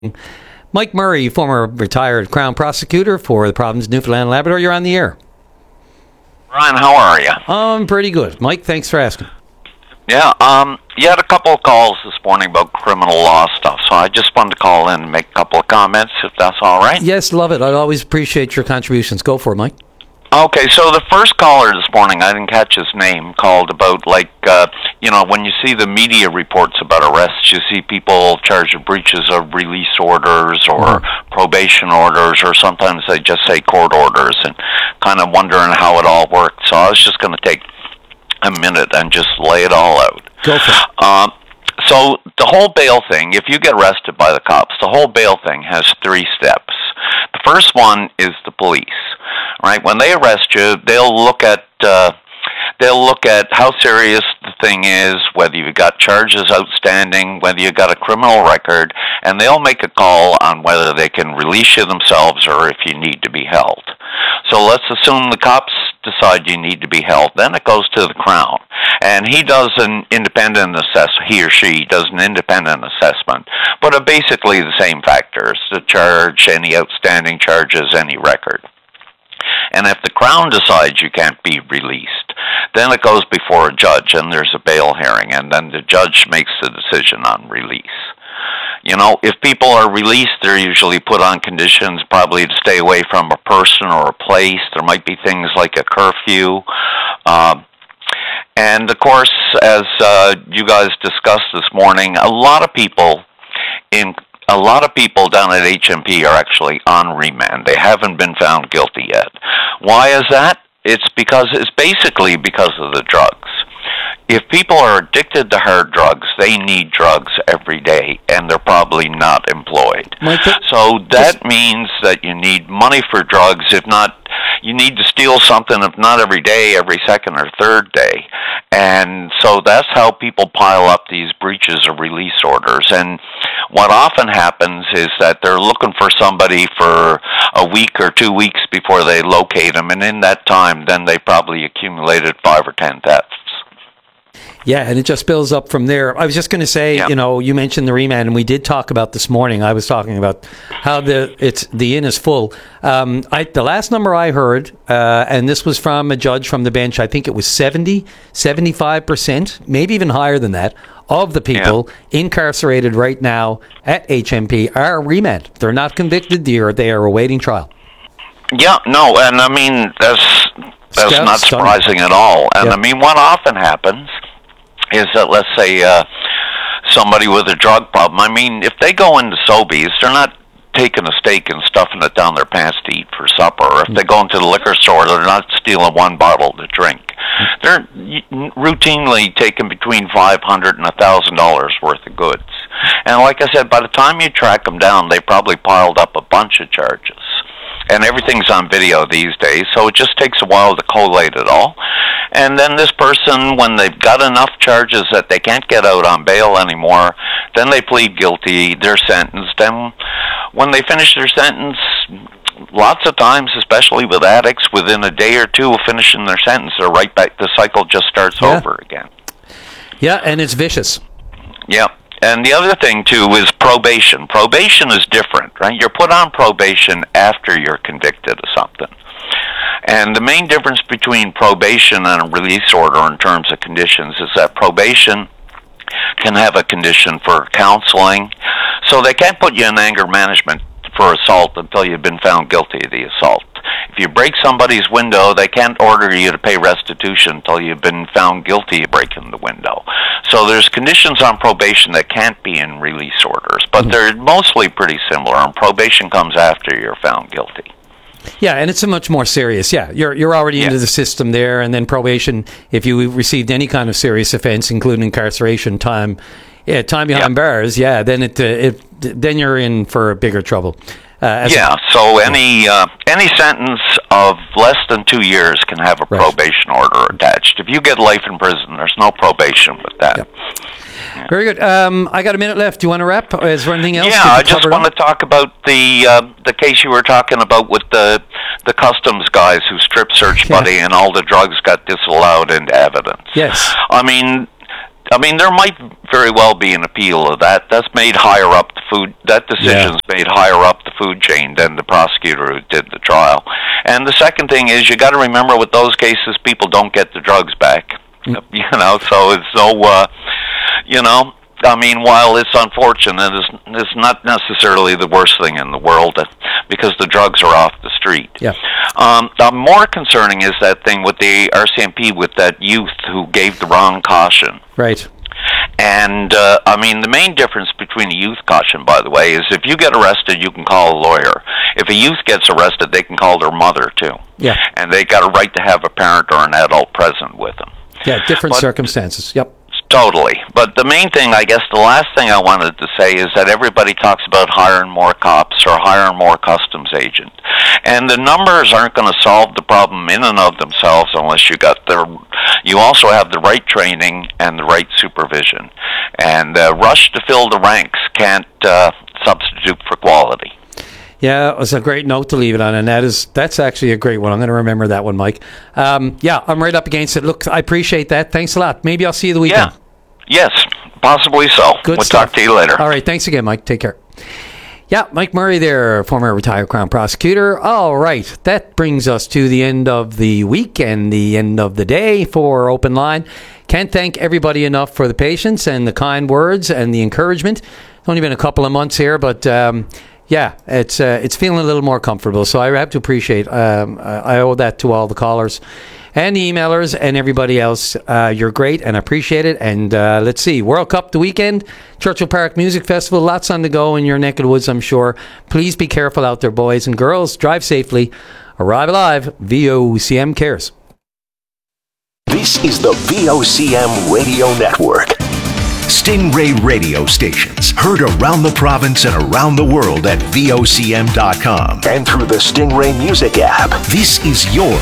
Mike Murray, former retired Crown prosecutor for the province of Newfoundland and Labrador. You're on the air. Ryan, how are you? I'm pretty good. Mike, thanks for asking. Yeah, you had a couple of calls this morning about criminal law stuff, so I just wanted to call in and make a couple of comments, if that's all right. Yes, love it. I always appreciate your contributions. Go for it, Mike. Okay, so the first caller this morning, I didn't catch his name, called about, when you see the media reports about arrests, you see people charged with breaches of release orders or probation orders, or sometimes they just say court orders, and kind of wondering how it all works. So I was just going to take a minute and just lay it all out. Go for it. So the whole bail thing, if you get arrested by the cops, the whole bail thing has 3 steps. The first one is the police, right? When they arrest you, they'll look at how serious the thing is, whether you've got charges outstanding, whether you've got a criminal record, and they'll make a call on whether they can release you themselves or if you need to be held. So let's assume the cops decide you need to be held. Then it goes to the Crown, and he does an independent assessment. He or she does an independent assessment, but are basically the same factors: the charge, any outstanding charges, any record. And if the Crown decides you can't be released, then it goes before a judge, and there's a bail hearing, and then the judge makes the decision on release. You know, if people are released, they're usually put on conditions probably to stay away from a person or a place. There might be things like a curfew. And, of course, as you guys discussed this morning, a lot of people down at HMP are actually on remand. They haven't been found guilty yet. Why is that? It's basically because of the drugs. If people are addicted to hard drugs, they need drugs every day, and they're probably not employed. So that means that you need money for drugs. If not, you need to steal something, if not every day, every second or third day. And so that's how people pile up these breaches of release orders. And what often happens is that they're looking for somebody for a week or 2 weeks before they locate them, and in that time, then they probably accumulated 5 or 10 thefts. Yeah, and it just builds up from there. I was just going to say, you mentioned the remand, and we did talk about this morning. I was talking about how the inn is full. The last number I heard, and this was from a judge from the bench, I think it was 75%, maybe even higher than that, of the people incarcerated right now at HMP are remand. They're not convicted. They are awaiting trial. Yeah, no, and I mean, that's not surprising at all. And I mean, what often happens is that, let's say, somebody with a drug problem, I mean, if they go into Sobeys, they're not taking a steak and stuffing it down their pants to eat for supper. Or if they go into the liquor store, they're not stealing 1 bottle to drink. They're routinely taking between $500 and $1,000 worth of goods. And like I said, by the time you track them down, they probably piled up a bunch of charges. And everything's on video these days, so it just takes a while to collate it all. And then this person, when they've got enough charges that they can't get out on bail anymore, then they plead guilty, they're sentenced. And when they finish their sentence, lots of times, especially with addicts, within a day or two of finishing their sentence, they're right back, the cycle just starts over again. Yeah, and it's vicious. Yeah. And the other thing, too, is probation. Probation is different, right? You're put on probation after you're convicted of something. And the main difference between probation and a release order in terms of conditions is that probation can have a condition for counseling. So they can't put you in anger management for assault until you've been found guilty of the assault. If you break somebody's window, they can't order you to pay restitution until you've been found guilty of breaking the window. So there's conditions on probation that can't be in release orders, but they're mostly pretty similar, and probation comes after you're found guilty. Yeah, and it's a much more serious. Yeah, you're already into the system there, and then probation, if you received any kind of serious offense, including incarceration time behind bars, then then you're in for bigger trouble. So any sentence of less than 2 years can have a probation order attached. If you get life in prison, there's no probation with that. Yep. Yeah. Very good. I got a minute left. Do you want to wrap? Is there anything else? Yeah, I just want to talk about the case you were talking about with the customs guys who strip searched Buddy and all the drugs got disallowed into evidence. Yes. I mean, I mean, there might very well be an appeal of that. That's made higher up the food. That decision's made higher up the food chain than the prosecutor who did the trial. And the second thing is, you got to remember, with those cases, people don't get the drugs back. So it's no, I mean, while it's unfortunate, it's not necessarily the worst thing in the world because the drugs are off the street. Yeah. More concerning is that thing with the RCMP with that youth who gave the wrong caution. Right. And, I mean, the main difference between a youth caution, by the way, is if you get arrested, you can call a lawyer. If a youth gets arrested, they can call their mother, too. Yeah. And they got a right to have a parent or an adult present with them. Yeah, different circumstances. Yep. Totally. But the main thing, I guess the last thing I wanted to say is that everybody talks about hiring more cops or hiring more customs agents. And the numbers aren't going to solve the problem in and of themselves unless you also have the right training and the right supervision. And rush to fill the ranks can't substitute for quality. Yeah, it was a great note to leave it on, and that's actually a great one. I'm going to remember that one, Mike. Yeah, I'm right up against it. Look, I appreciate that. Thanks a lot. Maybe I'll see you the weekend. Yeah. Yes, possibly so. Good We'll stuff. talk to you later. All right, thanks again, Mike. Take care. Yeah, Mike Murray there, former retired Crown prosecutor. All right, that brings us to the end of the week and the end of the day for Open Line. Can't thank everybody enough for the patience and the kind words and the encouragement. It's only been a couple of months here, but yeah, it's feeling a little more comfortable. So I have to appreciate. I owe that to all the callers and the emailers and everybody else. You're great and I appreciate it. And let's see, World Cup the weekend, Churchill Park Music Festival, lots on the go in your neck of the woods, I'm sure. Please be careful out there, boys and girls. Drive safely. Arrive alive. VOCM cares. This is the VOCM Radio Network. Stingray radio stations heard around the province and around the world at VOCM.com and through the Stingray Music app. This is your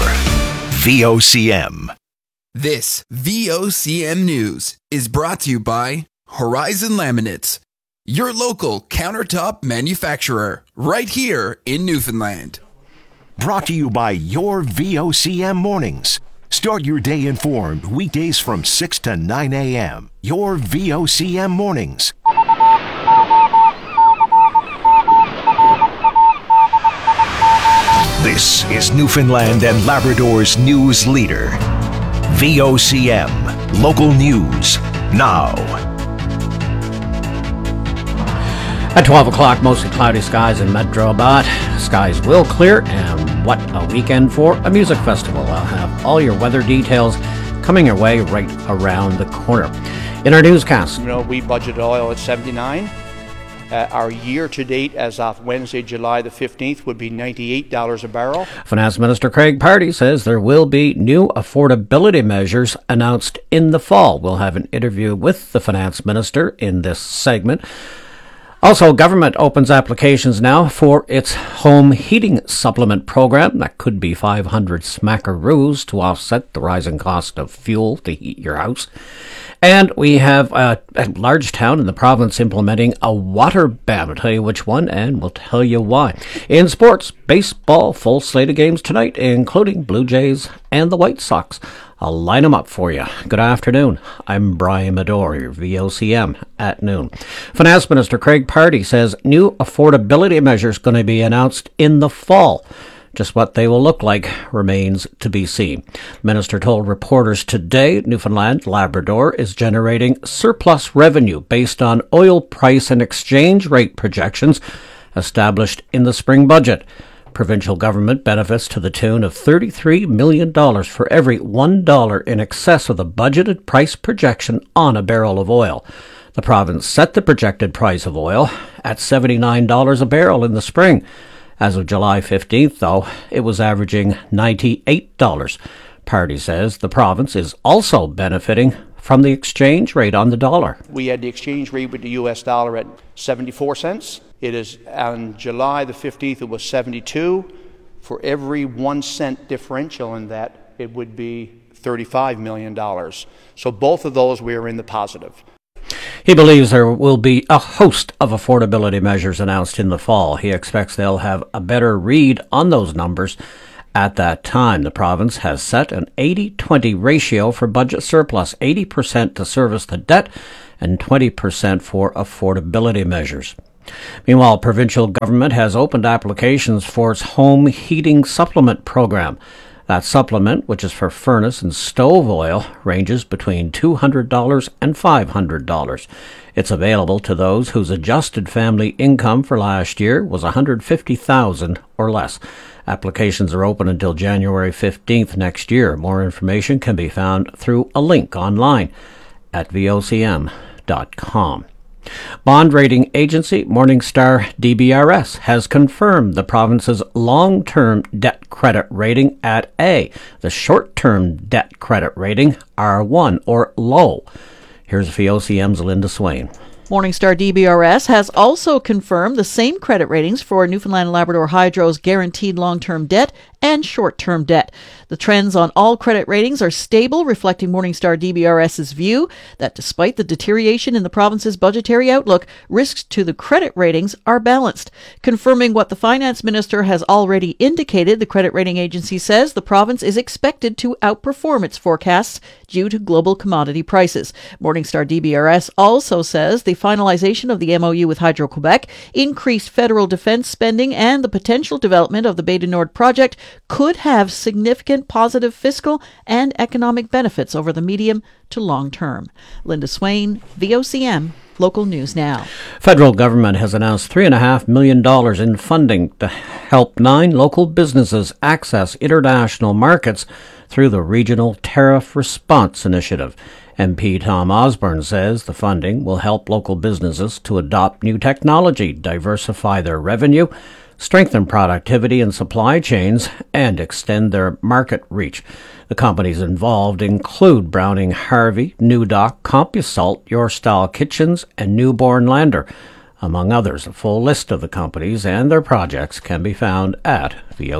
VOCM. This VOCM News is brought to you by Horizon Laminates, your local countertop manufacturer, right here in Newfoundland. Brought to you by your VOCM Mornings. Start your day informed weekdays from 6 to 9 a.m. Your VOCM Mornings. This is Newfoundland and Labrador's news leader. VOCM. Local news. Now. At 12 o'clock, mostly cloudy skies in Metro Bat. Skies will clear, and what a weekend for a music festival. I'll have all your weather details coming your way right around the corner. In our newscast, we budgeted oil at 79. Our year-to-date, as of Wednesday, July the 15th, would be $98 a barrel. Finance Minister Craig Pardy says there will be new affordability measures announced in the fall. We'll have an interview with the Finance Minister in this segment. Also, government opens applications now for its home heating supplement program. That could be 500 smackaroos to offset the rising cost of fuel to heat your house. And we have a large town in the province implementing a water ban. We'll tell you which one, and we'll tell you why. In sports, baseball, full slate of games tonight, including Blue Jays and the White Sox. I'll line them up for you. Good afternoon. I'm Brian Medore, your VOCM at noon. Finance Minister Craig Pardy says new affordability measures going to be announced in the fall. Just what they will look like remains to be seen. The minister told reporters today Newfoundland Labrador is generating surplus revenue based on oil price and exchange rate projections established in the spring budget. Provincial government benefits to the tune of $33 million for every $1 in excess of the budgeted price projection on a barrel of oil. The province set the projected price of oil at $79 a barrel in the spring. As of July 15th, though, it was averaging $98. Pardy says the province is also benefiting from the exchange rate on the dollar. We had the exchange rate with the US dollar at 74 cents. It is on July the 15th, it was 72. For every 1 cent differential in that, it would be $35 million. So both of those, we are in the positive. He believes there will be a host of affordability measures announced in the fall. He expects they'll have a better read on those numbers At that time, the province has set an 80-20 ratio for budget surplus, 80% to service the debt and 20% for affordability measures. Meanwhile, provincial government has opened applications for its home heating supplement program. That supplement, which is for furnace and stove oil, ranges between $200 and $500. It's available to those whose adjusted family income for last year was $150,000 or less. Applications are open until January 15th next year. More information can be found through a link online at vocm.com. Bond rating agency Morningstar DBRS has confirmed the province's long-term debt credit rating at A, the short-term debt credit rating R1 or low. Here's VOCM's Linda Swain. Morningstar DBRS has also confirmed the same credit ratings for Newfoundland and Labrador Hydro's guaranteed long-term debt and short-term debt. The trends on all credit ratings are stable, reflecting Morningstar DBRS's view that despite the deterioration in the province's budgetary outlook, risks to the credit ratings are balanced. Confirming what the finance minister has already indicated, the credit rating agency says the province is expected to outperform its forecasts due to global commodity prices. Morningstar DBRS also says the finalization of the MOU with Hydro-Quebec, increased federal defense spending, and the potential development of the Bay du Nord project could have significant positive fiscal and economic benefits over the medium to long term. Linda Swain, VOCM, Local News Now. Federal government has announced $3.5 million in funding to help 9 local businesses access international markets through the Regional Tariff Response Initiative. MP Tom Osborne says the funding will help local businesses to adopt new technology, diversify their revenue, strengthen productivity and supply chains, and extend their market reach. The companies involved include Browning Harvey, New Dock, CompuSalt, Your Style Kitchens, and Newborn Lander, among others. A full list of the companies and their projects can be found at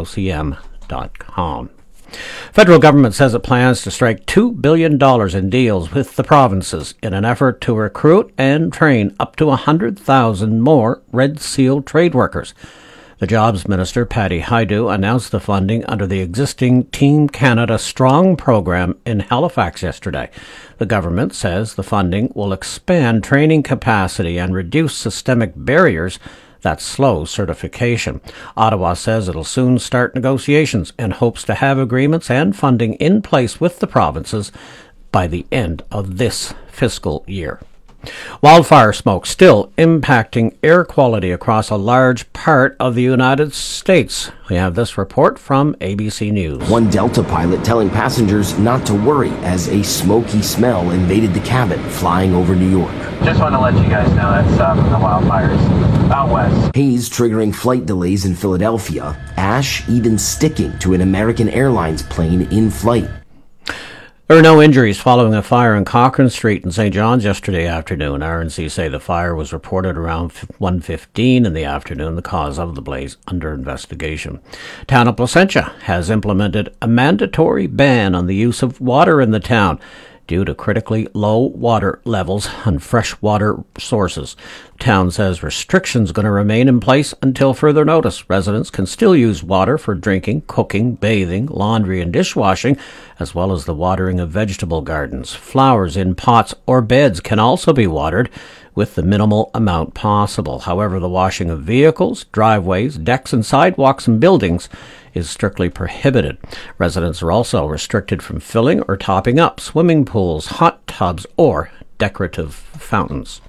vocm.com. Federal government says it plans to strike $2 billion in deals with the provinces in an effort to recruit and train up to 100,000 more Red Seal trade workers. The Jobs Minister, Patty Hajdu, announced the funding under the existing Team Canada Strong program in Halifax yesterday. The government says the funding will expand training capacity and reduce systemic barriers that slow certification. Ottawa says it'll soon start negotiations and hopes to have agreements and funding in place with the provinces by the end of this fiscal year. Wildfire smoke still impacting air quality across a large part of the United States. We have this report from ABC News. One Delta pilot telling passengers not to worry as a smoky smell invaded the cabin flying over New York. Just want to let you guys know that's the wildfires out west. Haze triggering flight delays in Philadelphia. Ash even sticking to an American Airlines plane in flight. There were no injuries following a fire on Cochrane Street in St. John's yesterday afternoon. RNC say the fire was reported around 1:15 in the afternoon. The cause of the blaze under investigation. Town of Placentia has implemented a mandatory ban on the use of water in the town due to critically low water levels on fresh water sources. The town says restrictions are going to remain in place until further notice. Residents can still use water for drinking, cooking, bathing, laundry, and dishwashing, as well as the watering of vegetable gardens. Flowers in pots or beds can also be watered with the minimal amount possible. However, the washing of vehicles, driveways, decks, and sidewalks and buildings is strictly prohibited. Residents are also restricted from filling or topping up swimming pools, hot tubs, or decorative fountains.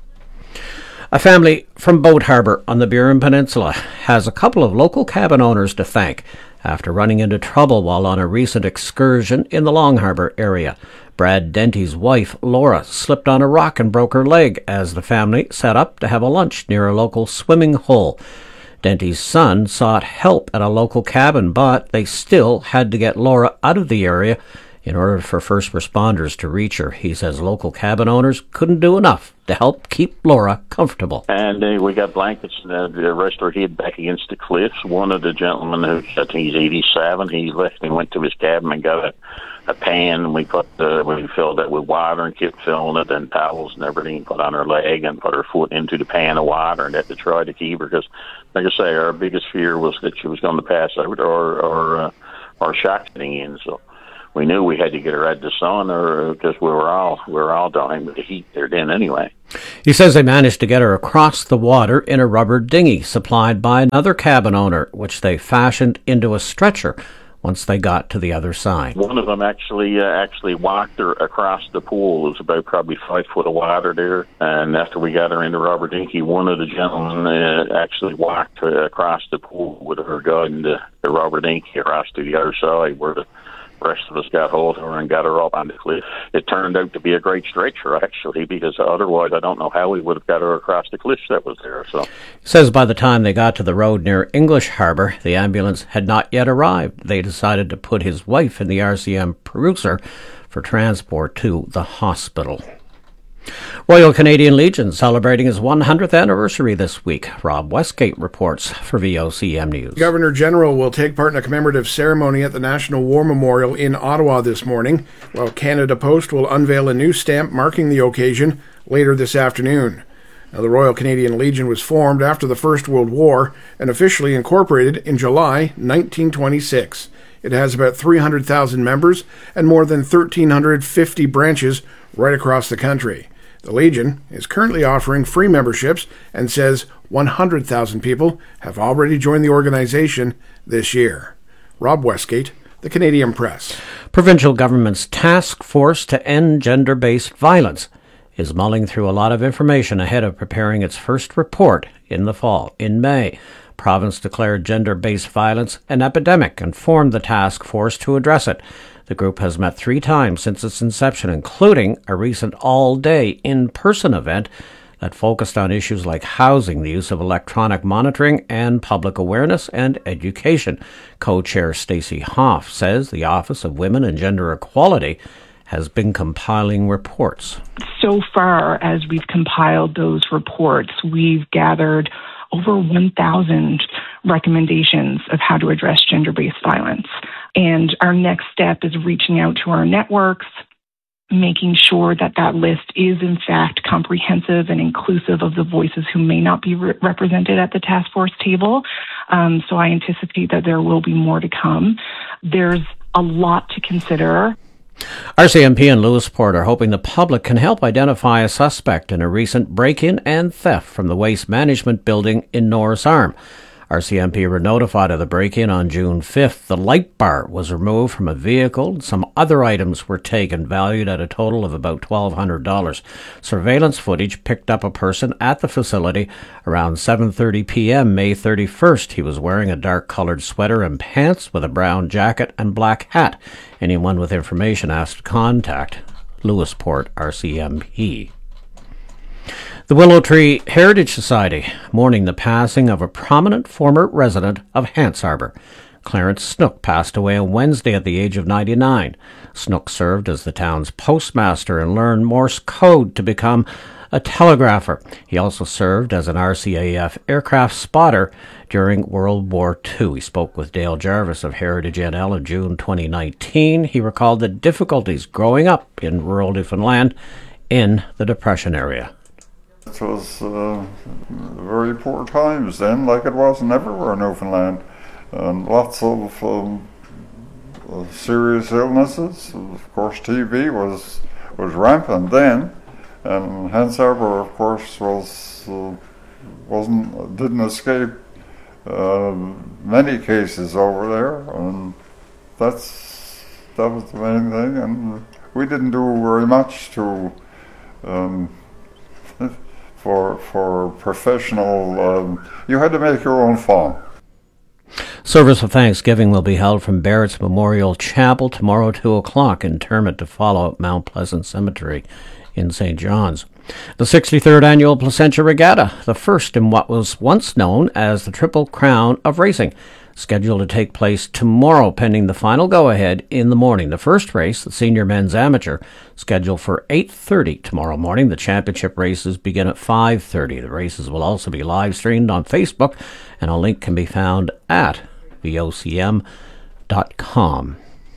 A family from Boat Harbour on the Burin Peninsula has a couple of local cabin owners to thank after running into trouble while on a recent excursion in the Long Harbour area. Brad Denty's wife, Laura, slipped on a rock and broke her leg as the family set up to have a lunch near a local swimming hole. Denty's son sought help at a local cabin, but they still had to get Laura out of the area in order for first responders to reach her. He says local cabin owners couldn't do enough to help keep Laura comfortable. And we got blankets to rest her head back against the cliffs. One of the gentlemen, who I think he's 87, he left and went to his cabin and got a pan, and we filled it with water and kept filling it, and towels and everything, put on her leg and put her foot into the pan of water, and had to try to keep her, because, like I say, our biggest fear was that she was going to pass out or our shack sitting in. So we knew we had to get her out the sun, or because we were all dying with the heat there then anyway. He says they managed to get her across the water in a rubber dinghy supplied by another cabin owner, which they fashioned into a stretcher once they got to the other side. One of them actually walked her across the pool. It was about probably 5 foot of water there, and after we got her in the rubber dinghy, one of the gentlemen actually walked across the pool with her guiding the rubber dinghy across to the other side, where the rest of us got hold of her and got her up on the cliff. It turned out to be a great stretcher, actually, because otherwise I don't know how we would have got her across the cliff that was there. So, he says by the time they got to the road near English Harbour, the ambulance had not yet arrived. They decided to put his wife in the RCM Peruser for transport to the hospital. Royal Canadian Legion celebrating its 100th anniversary this week. Rob Westgate reports for VOCM News. Governor General will take part in a commemorative ceremony at the National War Memorial in Ottawa this morning, while Canada Post will unveil a new stamp marking the occasion later this afternoon. Now, the Royal Canadian Legion was formed after the First World War and officially incorporated in July 1926. It has about 300,000 members and more than 1,350 branches right across the country. The Legion is currently offering free memberships and says 100,000 people have already joined the organization this year. Rob Westgate, The Canadian Press. Provincial government's task force to end gender-based violence is mulling through a lot of information ahead of preparing its first report in the fall. In May, province declared gender-based violence an epidemic and formed the task force to address it. The group has met 3 times since its inception, including a recent all-day in-person event that focused on issues like housing, the use of electronic monitoring, and public awareness and education. Co-chair Stacey Hoff says the Office of Women and Gender Equality has been compiling reports. So far as we've compiled those reports, we've gathered over 1,000 recommendations of how to address gender-based violence. And our next step is reaching out to our networks, making sure that that list is in fact comprehensive and inclusive of the voices who may not be represented at the task force table. So I anticipate that there will be more to come. There's a lot to consider. RCMP and Lewisport are hoping the public can help identify a suspect in a recent break-in and theft from the Waste Management Building in Norris Arm. RCMP were notified of the break-in on June 5th. The light bar was removed from a vehicle, and some other items were taken, valued at a total of about $1,200. Surveillance footage picked up a person at the facility around 7:30 p.m. May 31st. He was wearing a dark-colored sweater and pants with a brown jacket and black hat. Anyone with information asked to contact Lewisport RCMP. The Willow Tree Heritage Society mourning the passing of a prominent former resident of Hants Harbour. Clarence Snook passed away on Wednesday at the age of 99. Snook served as the town's postmaster and learned Morse code to become a telegrapher. He also served as an RCAF aircraft spotter during World War II. He spoke with Dale Jarvis of Heritage NL in June 2019. He recalled the difficulties growing up in rural Newfoundland in the Depression era. It was very poor times then, like it wasn't everywhere in Newfoundland. And lots of serious illnesses. Of course, TB was rampant then, and Hants Harbour, of course, didn't escape many cases over there, and that was the main thing. And we didn't do very much to. For professional, you had to make your own farm. Service of Thanksgiving will be held from Barrett's Memorial Chapel tomorrow 2 o'clock, interment to follow at Mount Pleasant Cemetery in St. John's. The 63rd Annual Placentia Regatta, the first in what was once known as the Triple Crown of Racing, scheduled to take place tomorrow pending the final go-ahead in the morning. The first race, the Senior Men's Amateur, scheduled for 8:30 tomorrow morning. The championship races begin at 5:30. The races will also be live-streamed on Facebook, and a link can be found at vocm.com.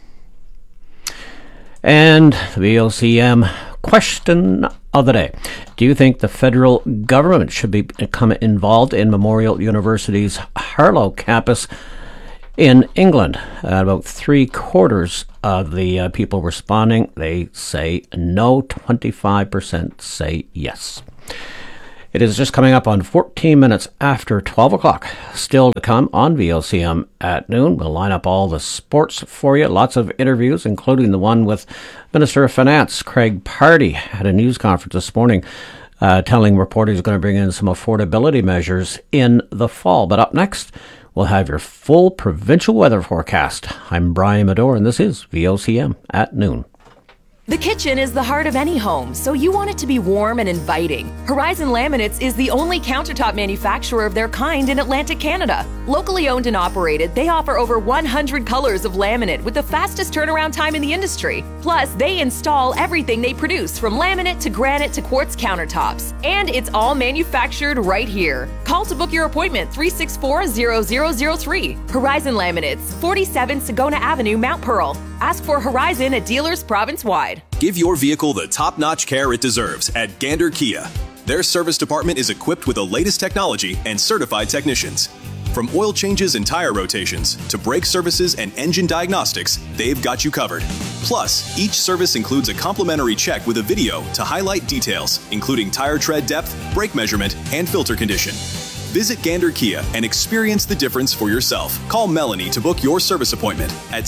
And the VOCM question of the day. Do you think the federal government should become involved in Memorial University's Harlow campus In England, about 3/4 of the people responding, they say no, 25% say yes. It is just coming up on 14 minutes after 12 o'clock. Still to come on VOCM at noon. We'll line up all the sports for you. Lots of interviews, including the one with Minister of Finance, Craig Pardy, at a news conference this morning, telling reporters he's going to bring in some affordability measures in the fall. But up next, we'll have your full provincial weather forecast. I'm Brian Medore, and this is VOCM at noon. The kitchen is the heart of any home, so you want it to be warm and inviting. Horizon Laminates is the only countertop manufacturer of their kind in Atlantic Canada. Locally owned and operated, they offer over 100 colors of laminate with the fastest turnaround time in the industry. Plus, they install everything they produce, from laminate to granite to quartz countertops. And it's all manufactured right here. Call to book your appointment, 364-0003. Horizon Laminates, 47 Sagona Avenue, Mount Pearl. Ask for Horizon at dealers province-wide. Give your vehicle the top-notch care it deserves at Gander Kia. Their service department is equipped with the latest technology and certified technicians. From oil changes and tire rotations to brake services and engine diagnostics, they've got you covered. Plus, each service includes a complimentary check with a video to highlight details, including tire tread depth, brake measurement, and filter condition. Visit Gander Kia and experience the difference for yourself. Call Melanie to book your service appointment at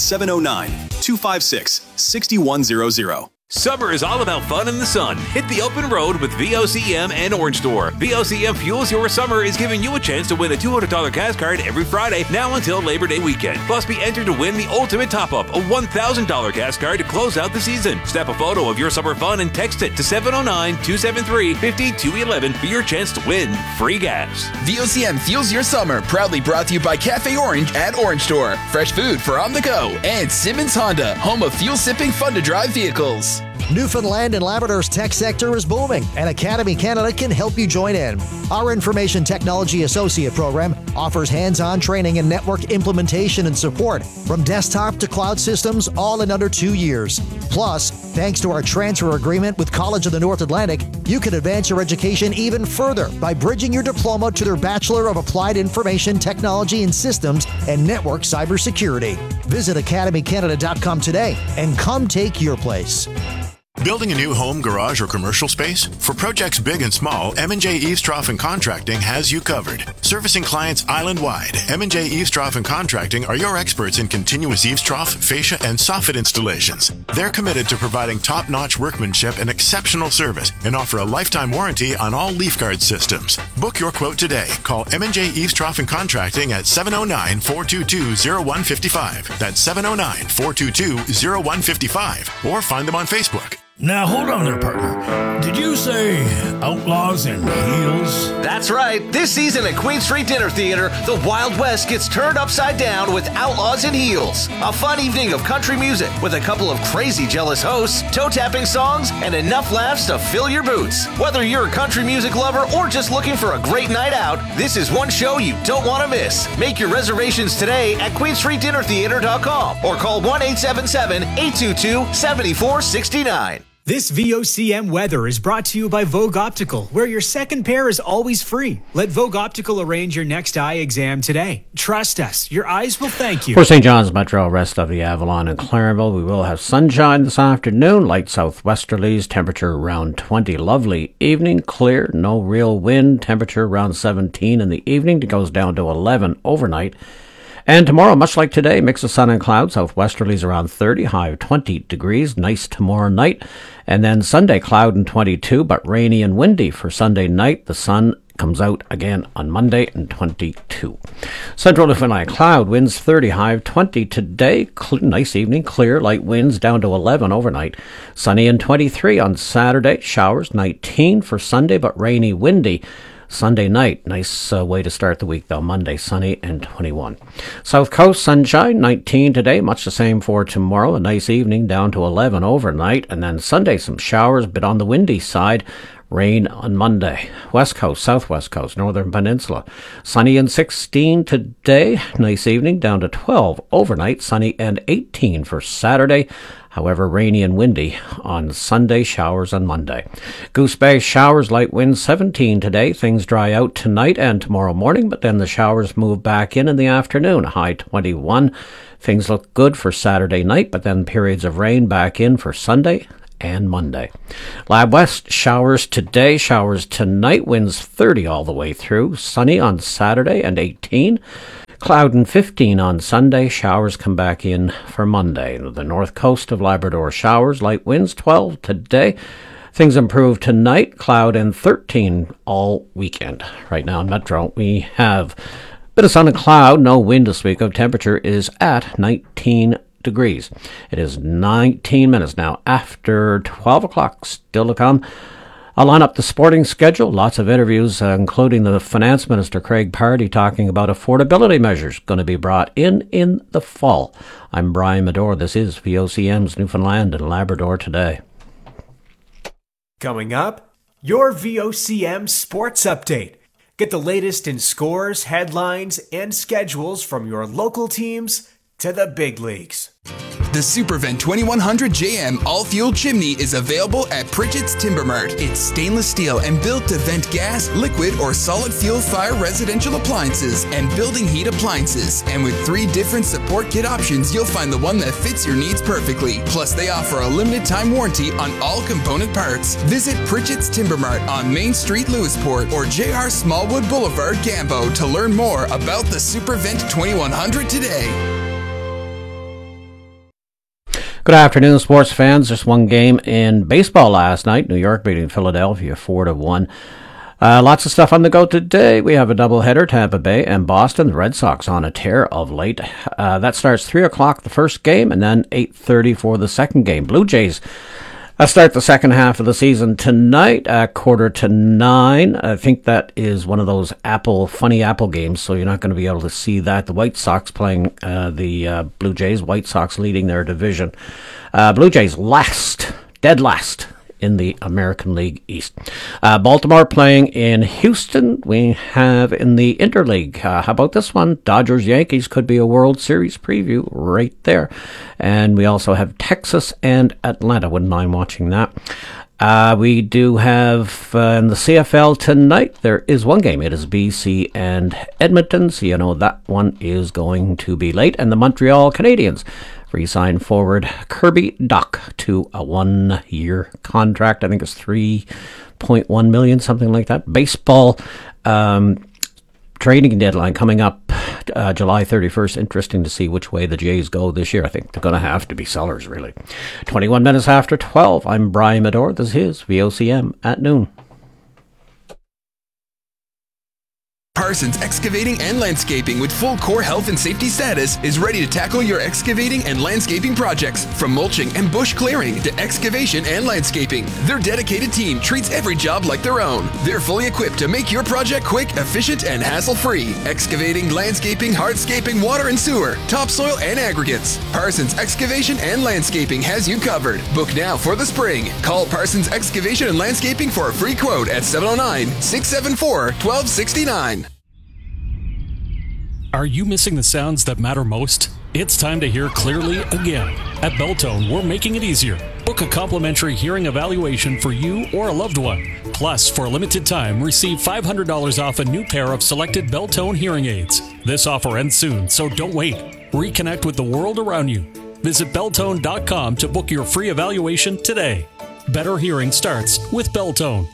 709-256-6100. Summer is all about fun in the sun. Hit the open road with VOCM and Orange Store. VOCM Fuels Your Summer is giving you a chance to win a $200 gas card every Friday now until Labor Day weekend. Plus, be entered to win the ultimate top-up, a $1,000 gas card to close out the season. Snap a photo of your summer fun and text it to 709-273-5211 for your chance to win free gas. VOCM Fuels Your Summer, proudly brought to you by Cafe Orange at Orange Store. Fresh food for on the go. And Simmons Honda, home of fuel-sipping, fun-to-drive vehicles. Newfoundland and Labrador's tech sector is booming, and Academy Canada can help you join in. Our Information Technology Associate program offers hands-on training and network implementation and support, from desktop to cloud systems, all in under 2 years. Plus, thanks to our transfer agreement with College of the North Atlantic, you can advance your education even further by bridging your diploma to their Bachelor of Applied Information Technology and Systems and Network Cybersecurity. Visit academycanada.com today and come take your place. Building a new home, garage, or commercial space? For projects big and small, M&J Eavestrough and Contracting has you covered. Servicing clients island-wide, M&J Eavestrough and Contracting are your experts in continuous eavestrough, fascia, and soffit installations. They're committed to providing top-notch workmanship and exceptional service and offer a lifetime warranty on all leaf guard systems. Book your quote today. Call M&J Eavestrough and Contracting at 709-422-0155. That's 709-422-0155. Or find them on Facebook. Now, hold on there, partner. Did you say Outlaws in Heels? That's right. This season at Queen Street Dinner Theater, the Wild West gets turned upside down with Outlaws in Heels. A fun evening of country music with a couple of crazy jealous hosts, toe-tapping songs, and enough laughs to fill your boots. Whether you're a country music lover or just looking for a great night out, this is one show you don't want to miss. Make your reservations today at QueenStreetDinnerTheater.com or call 1-877-822-7469. This VOCM weather is brought to you by Vogue Optical, where your second pair is always free. Let Vogue Optical arrange your next eye exam today. Trust us, your eyes will thank you. For St. John's Metro, rest of the Avalon and Clarenville, we will have sunshine this afternoon, light southwesterlies, temperature around 20. Lovely evening, clear, no real wind, temperature around 17 in the evening. It goes down to 11 overnight. And tomorrow, much like today, mix of sun and clouds, southwesterlies around 30, high of 20 degrees, nice tomorrow night. And then Sunday, cloud and 22, but rainy and windy for Sunday night. The sun comes out again on Monday and 22. Central Newfoundland, cloud, winds 30, high of 20 today. Nice evening, clear, light winds down to 11 overnight. Sunny and 23 on Saturday, showers 19 for Sunday, but rainy, windy. Sunday night, nice way to start the week though. Monday, sunny and 21. South Coast, sunshine, 19 today, much the same for tomorrow. A nice evening, down to 11 overnight. And then Sunday, some showers, but on the windy side, Rain on Monday. West Coast, Southwest Coast, Northern Peninsula. Sunny and 16 today. Nice evening, down to 12 overnight. Sunny and 18 for Saturday. However, rainy and windy on Sunday, showers on Monday. Goose Bay, showers, light winds, 17 today. Things dry out tonight and tomorrow morning, but then the showers move back in the afternoon. High 21. Things look good for Saturday night, but then periods of rain back in for Sunday and Monday. Lab West, showers today, showers tonight, winds 30 all the way through. Sunny on Saturday and 18. Cloud and 15 on Sunday. Showers come back in for Monday. The north coast of Labrador, showers, light winds 12 today. Things improve tonight. Cloud and 13 all weekend. Right now in Metro, we have a bit of sun and cloud. No wind to speak of. Temperature is at 19 degrees. It is 19 minutes now after 12 o'clock. Still to come. I'll line up the sporting schedule. Lots of interviews, including the Finance Minister, Craig Pardy, talking about affordability measures going to be brought in the fall. I'm Brian Medore. This is VOCM's Newfoundland and Labrador Today. Coming up, your VOCM Sports Update. Get the latest in scores, headlines, and schedules from your local teams to the big leagues. The Supervent 2100 JM all-fuel chimney is available at Pritchett's Timber Mart. It's stainless steel and built to vent gas, liquid, or solid fuel fire residential appliances and building heat appliances. And with 3 different support kit options, you'll find the one that fits your needs perfectly. Plus, they offer a limited time warranty on all component parts. Visit Pritchett's Timber Mart on Main Street, Lewisport, or JR Smallwood Boulevard, Gambo to learn more about the Supervent 2100 today. Good afternoon, sports fans. Just one game in baseball last night. New York beating Philadelphia 4-1. Lots of stuff on the go today. We have a doubleheader, Tampa Bay and Boston. The Red Sox on a tear of late. That starts 3 o'clock the first game, and then 8:30 for the second game. Blue Jays start the second half of the season tonight at 8:45. I think that is one of those funny Apple games, so you're not going to be able to see that. The White Sox playing the Blue Jays. White Sox leading their division. Blue Jays dead last in the American League East. Baltimore playing in Houston. We have in the Interleague. How about this one? Dodgers-Yankees could be a World Series preview right there. And we also have Texas and Atlanta. Wouldn't mind watching that. We do have in the CFL tonight, there is one game. It is BC and Edmonton, so you know that one is going to be late. And the Montreal Canadiens re-signed forward Kirby Dach to a 1-year contract. I think it's $3.1 million, something like that. Baseball trading deadline coming up July 31st. Interesting to see which way the Jays go this year. I think they're going to have to be sellers, really. 21 minutes after 12. I'm Brian Medore. This is VOCM at noon. Parsons Excavating and Landscaping with full core health and safety status is ready to tackle your excavating and landscaping projects. From mulching and bush clearing to excavation and landscaping, their dedicated team treats every job like their own. They're fully equipped to make your project quick, efficient, and hassle-free. Excavating, landscaping, hardscaping, water and sewer, topsoil, and aggregates. Parsons Excavation and Landscaping has you covered. Book now for the spring. Call Parsons Excavation and Landscaping for a free quote at 709-674-1269. Are you missing the sounds that matter most? It's time to hear clearly again. At Beltone, we're making it easier. Book a complimentary hearing evaluation for you or a loved one. Plus, for a limited time, receive $500 off a new pair of selected Beltone hearing aids. This offer ends soon, so don't wait. Reconnect with the world around you. Visit Beltone.com to book your free evaluation today. Better hearing starts with Beltone.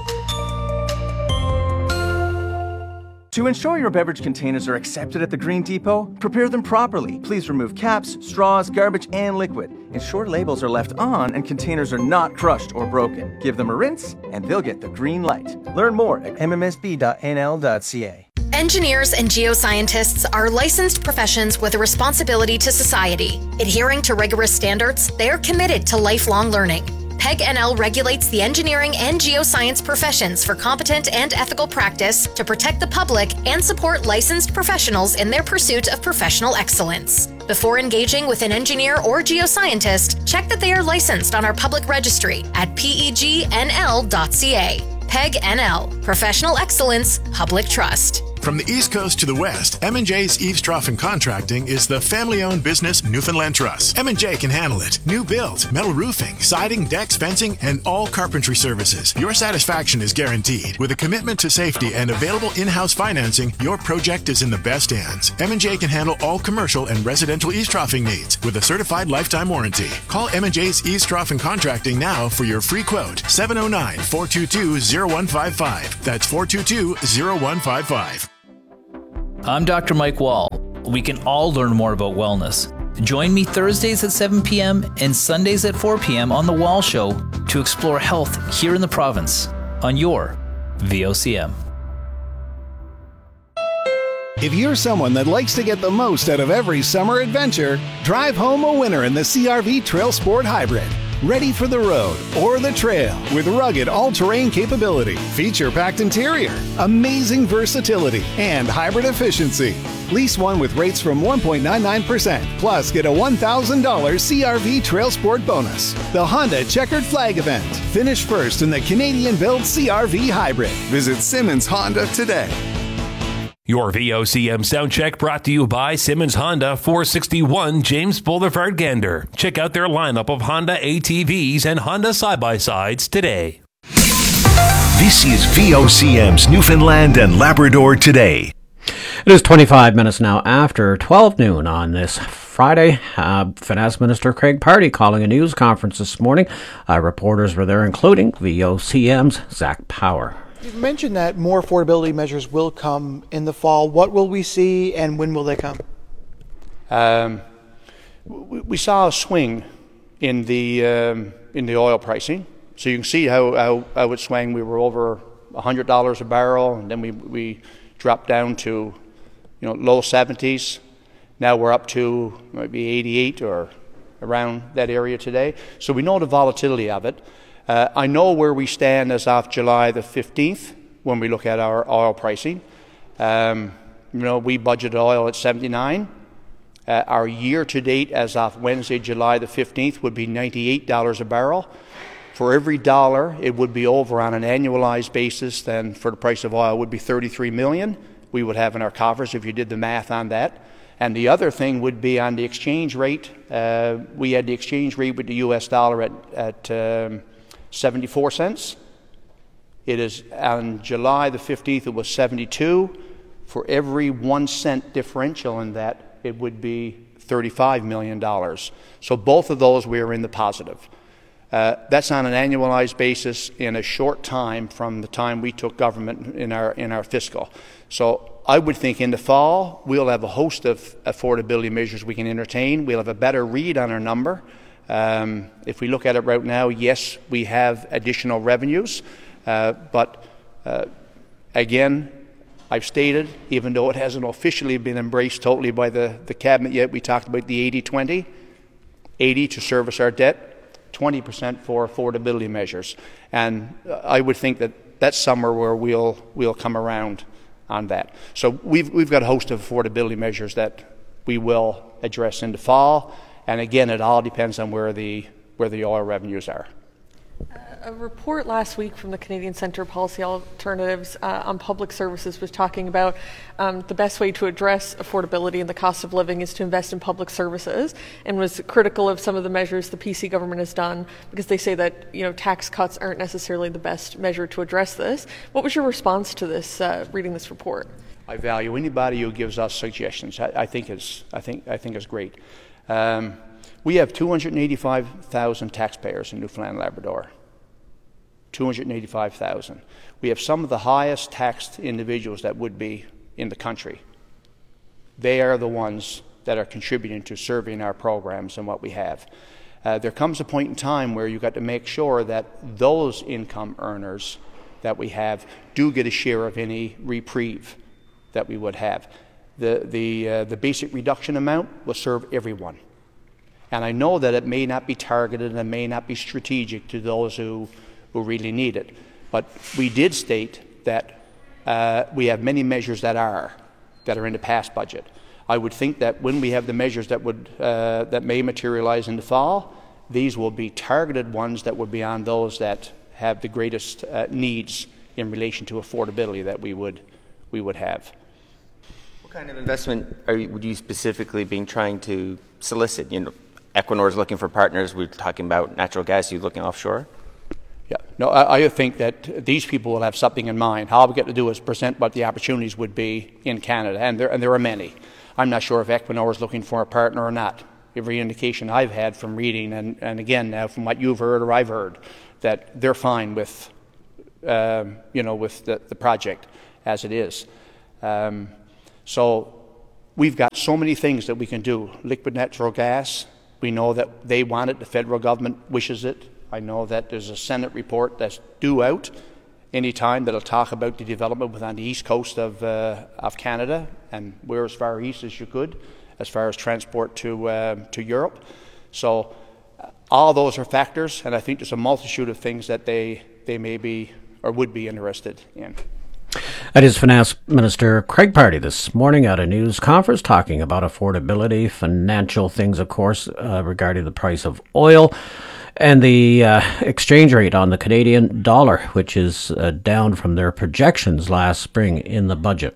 To ensure your beverage containers are accepted at the Green Depot, prepare them properly. Please remove caps, straws, garbage, and liquid. Ensure labels are left on and containers are not crushed or broken. Give them a rinse, and they'll get the green light. Learn more at mmsb.nl.ca. Engineers and geoscientists are licensed professions with a responsibility to society. Adhering to rigorous standards, they are committed to lifelong learning. PEG-NL regulates the engineering and geoscience professions for competent and ethical practice to protect the public and support licensed professionals in their pursuit of professional excellence. Before engaging with an engineer or geoscientist, check that they are licensed on our public registry at pegnl.ca. PEG-NL. Professional excellence. Public trust. From the East Coast to the West, M&J's Eavesdroffing Contracting is the family-owned business Newfoundland Trust. M&J can handle it. New build, metal roofing, siding, decks, fencing, and all carpentry services. Your satisfaction is guaranteed. With a commitment to safety and available in-house financing, your project is in the best hands. M&J can handle all commercial and residential eavesdroffing needs with a certified lifetime warranty. Call M&J's Eavesdroffing Contracting now for your free quote. 709-422-0155. That's 422-0155. I'm Dr. Mike Wall. We can all learn more about wellness. Join me Thursdays at 7 p.m. and Sundays at 4 p.m. on The Wall Show to explore health here in the province on your VOCM. If you're someone that likes to get the most out of every summer adventure, drive home a winner in the CR-V Trail Sport Hybrid. Ready for the road or the trail with rugged all-terrain capability, feature-packed interior, amazing versatility, and hybrid efficiency. Lease one with rates from 1.99%, plus get a $1,000 CR-V Trail Sport bonus. The Honda Checkered Flag event. Finish first in the Canadian-built CR-V Hybrid. Visit Simmons Honda today. Your VOCM sound check brought to you by Simmons Honda, 461 James Boulevard, Gander. Check out their lineup of Honda ATVs and Honda side-by-sides today. This is VOCM's Newfoundland and Labrador Today. It is 25 minutes now after 12 noon on this Friday. Finance Minister Craig Pardy calling a news conference this morning. Reporters were there, including VOCM's Zach Power. You've mentioned that more affordability measures will come in the fall. What will we see and when will they come? We saw a swing in the oil pricing. So you can see how it swung. We were over $100 a barrel, and then we dropped down to low 70s. Now we're up to maybe 88 or around that area today. So we know the volatility of it. I know where we stand as of July the 15th when we look at our oil pricing. We budgeted oil at 79. Our year to date as of Wednesday, July the 15th would be $98 a barrel. For every dollar, it would be over on an annualized basis. Then for the price of oil would be $33 million we would have in our coffers if you did the math on that. And the other thing would be on the exchange rate. We had the exchange rate with the U.S. dollar at 74 cents. It is on July the 15th, it was 72. For every 1 cent differential in that, it would be $35 million. So both of those we are in the positive. That's on an annualized basis in a short time from the time we took government in our fiscal. So I would think in the fall we'll have a host of affordability measures we can entertain. We'll have a better read on our number. If we look at it right now, yes, we have additional revenues, but again, I've stated, even though it hasn't officially been embraced totally by the Cabinet yet, we talked about the 80-20, 80 to service our debt, 20% for affordability measures. And I would think that that's somewhere where we'll come around on that. So we've got a host of affordability measures that we will address in the fall. And again, it all depends on where the oil revenues are. A report last week from the Canadian Centre of Policy Alternatives on public services was talking about the best way to address affordability and the cost of living is to invest in public services, and was critical of some of the measures the PC government has done because they say that tax cuts aren't necessarily the best measure to address this. What was your response to this, reading this report? I value anybody who gives us suggestions. I think is great. We have 285,000 taxpayers in Newfoundland and Labrador. 285,000. We have some of the highest taxed individuals that would be in the country. They are the ones that are contributing to serving our programs and what we have. There comes a point in time where you've got to make sure that those income earners that we have do get a share of any reprieve that we would have. The basic reduction amount will serve everyone. And I know that it may not be targeted and may not be strategic to those who really need it. But we did state that we have many measures that are in the past budget. I would think that when we have the measures that may materialize in the fall, these will be targeted ones that would be on those that have the greatest needs in relation to affordability that we would have. What kind of investment would you specifically be trying to solicit? Equinor is looking for partners. We're talking about natural gas. You're looking offshore? Yeah. No, I think that these people will have something in mind. All we get to do is present what the opportunities would be in Canada, and there are many. I'm not sure if Equinor is looking for a partner or not. Every indication I've had from reading, and again now from what you've heard or I've heard, that they're fine with, with the project as it is. So we've got so many things that we can do. Liquid natural gas, we know that they want it. The federal government wishes it. I know that there's a Senate report that's due out any time that'll talk about the development on the east coast of Canada, and we're as far east as you could, as far as transport to Europe. So all those are factors, and I think there's a multitude of things that they may be or would be interested in. That is Finance Minister Craig Pardy this morning at a news conference talking about affordability, financial things, of course, regarding the price of oil and the exchange rate on the Canadian dollar, which is down from their projections last spring in the budget.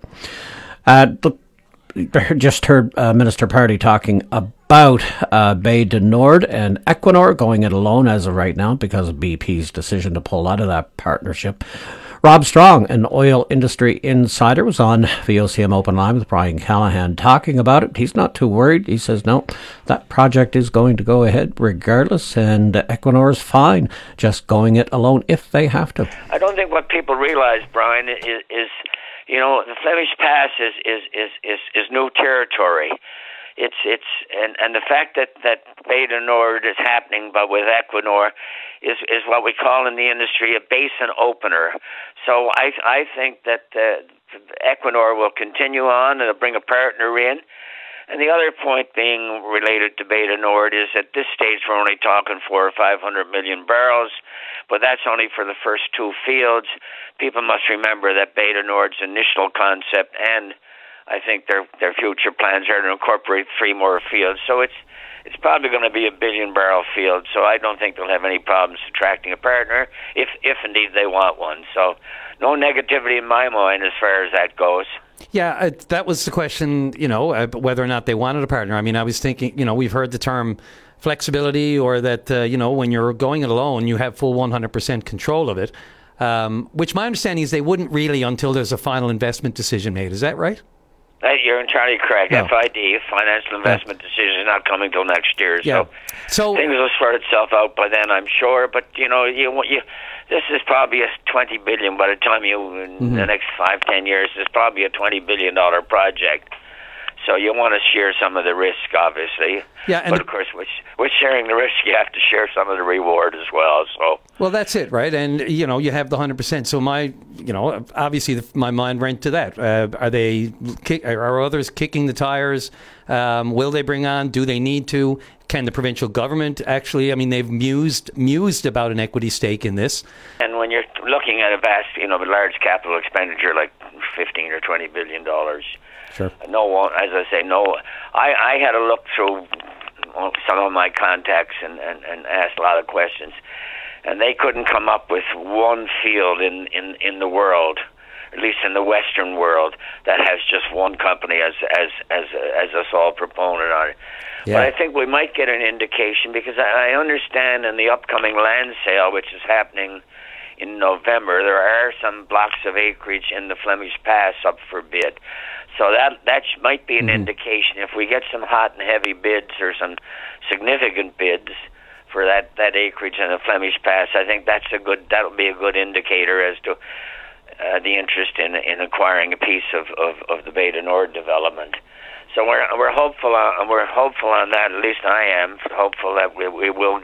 Just heard Minister Pardy talking about Bay du Nord and Equinor going it alone as of right now because of BP's decision to pull out of that partnership. Rob Strong, an oil industry insider, was on VOCM Open Line with Brian Callahan talking about it. He's not too worried. He says, no, that project is going to go ahead regardless, and Equinor is fine just going it alone if they have to. I don't think what people realize, Brian, is the Flemish Pass is new territory. And the fact that Bay du Nord is happening, but with Equinor, is what we call in the industry a basin opener. So I think that Equinor will continue on and bring a partner in. And the other point being related to Bay du Nord is at this stage we're only talking 400 or 500 million barrels, but that's only for the first two fields. People must remember that Bay du Nord's initial concept and I think their future plans are to incorporate 3 more fields. So it's probably going to be a 1 billion barrel field. So I don't think they'll have any problems attracting a partner if indeed they want one. So no negativity in my mind as far as that goes. Yeah, that was the question, whether or not they wanted a partner. I mean, I was thinking, we've heard the term flexibility or that, when you're going it alone, you have full 100% control of it, which my understanding is they wouldn't really until there's a final investment decision made. Is that right? You're entirely correct. No. FID, financial investment decision, is not coming till next year. Yeah. So things will sort itself out by then, I'm sure. But this is probably a $20 billion by the time in the next 5-10 years. It's probably a $20 billion project. So you want to share some of the risk, obviously. Yeah, but of course, with sharing the risk, you have to share some of the reward as well. So. Well, that's it, right? And you have the 100%. So obviously, my mind went to that. Are others kicking the tires? Will they bring on? Do they need to? Can the provincial government actually? I mean, they've mused about an equity stake in this. And when you're looking at a vast, large capital expenditure like $15 or $20 billion. Sure. No, as I say, no. I had a look through some of my contacts and asked a lot of questions, and they couldn't come up with one field in the world, at least in the Western world, that has just one company as a sole proponent on it. Yeah. But I think we might get an indication because I understand in the upcoming land sale, which is happening in November, there are some blocks of acreage in the Flemish Pass up for bid. So that might be an indication. If we get some hot and heavy bids or significant bids for that acreage in the Flemish Pass, I think that'll be a good indicator as to the interest in acquiring a piece of the Bay du Nord development. So we're hopeful on that. At least I am hopeful that we will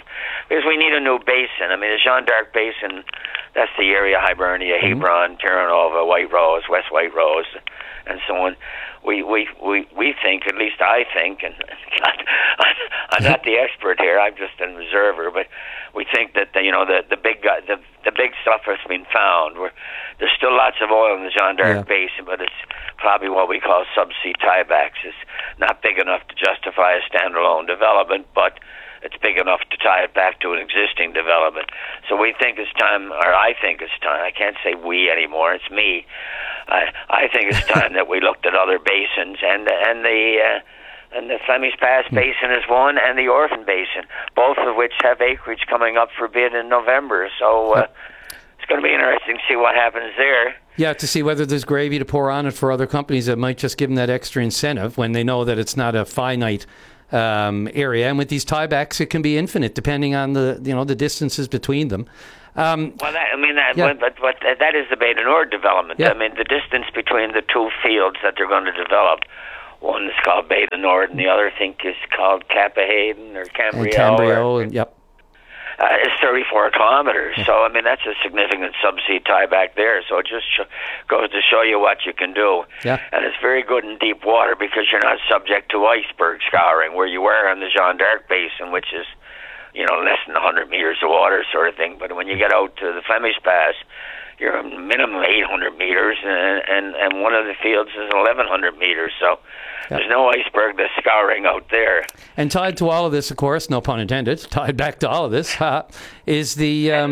because we need a new basin. I mean, the Jeanne d'Arc Basin, that's the area, Hibernia, Hebron, Terra Nova, White Rose, West White Rose, and so on. We think, at least I think, and God, I'm not the expert here. I'm just an observer, but we think that the big stuff has been found. There's still lots of oil in the Jeanne d'Arc Basin, but it's probably what we call subsea tiebacks. It's not big enough to justify a standalone development, but it's big enough to tie it back to an existing development. So we think it's time, or I think it's time. I can't say we anymore. It's me. I think it's time that we looked at other basins, and the Flemish Pass Basin is one, and the Orphan Basin, both of which have acreage coming up for bid in November. So it's going to be interesting to see what happens there. Yeah, to see whether there's gravy to pour on it for other companies that might just give them that extra incentive when they know that it's not a finite area. And with these tiebacks, it can be infinite depending on the distances between them. But that is the Bay du Nord development. Yeah. I mean, the distance between the two fields that they're going to develop, one is called Bay du Nord, and the other, I think, is called Cappahayden or Cambrio. Yep. It's 34 kilometers. Yeah. So, I mean, that's a significant subsea tieback there. So it just goes to show you what you can do. Yeah. And it's very good in deep water because you're not subject to iceberg scouring, where you were in the Jeanne d'Arc Basin, which is, less than 100 meters of water sort of thing. But when you get out to the Flemish Pass, you're a minimum 800 meters, and one of the fields is 1,100 meters. So there's no iceberg that's scouring out there. And tied to all of this, of course, no pun intended, tied back to all of this, is the